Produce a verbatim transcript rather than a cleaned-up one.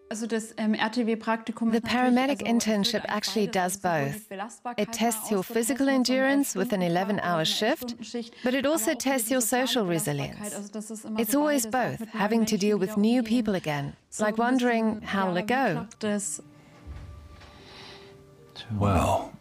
The paramedic internship actually does both. It tests your physical endurance with an eleven-hour shift, but it also tests your social resilience. It's always both, having to deal with new people again, like wondering, how will it go? Well,